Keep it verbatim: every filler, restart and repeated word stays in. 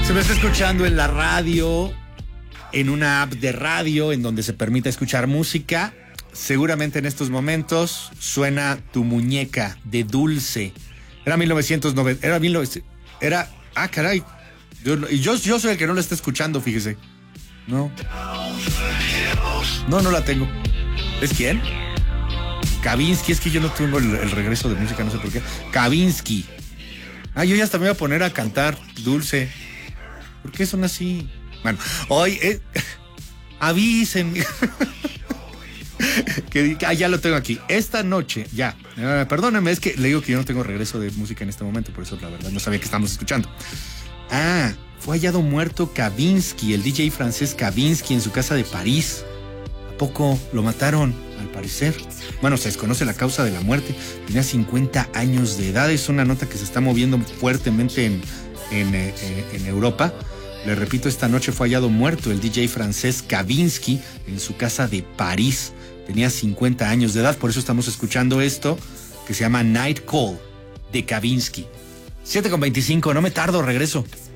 Se me está escuchando en la radio, en una app de radio en donde se permite escuchar música. Seguramente en estos momentos suena Tu Muñeca de Dulce. Era mil novecientos noventa, era mil novecientos, era, ah, caray. Yo, yo, yo soy el que no la está escuchando, fíjese. No. No, no la tengo. ¿Es quién? Kavinsky, es que yo no tengo el, el regreso de música, no sé por qué. Kavinsky. Ah, yo ya hasta me voy a poner a cantar Dulce. ¿Por qué son así? Bueno, hoy eh, avísenme. que, ah, ya lo tengo aquí. Esta noche, ya. Eh, perdónenme, es que le digo que yo no tengo regreso de música en este momento, por eso la verdad no sabía que estamos escuchando. Ah, fue hallado muerto Kavinsky, el D J francés Kavinsky, en su casa de París. ¿A poco lo mataron? Al parecer. Bueno, se desconoce la causa de la muerte. Tenía cincuenta años de edad. Es una nota que se está moviendo fuertemente en, en, eh, en Europa. Le repito, esta noche fue hallado muerto el D J francés Kavinsky en su casa de París. Tenía cincuenta años de edad, por eso estamos escuchando esto que se llama Night Call de Kavinsky. siete con veinticinco, no me tardo, regreso.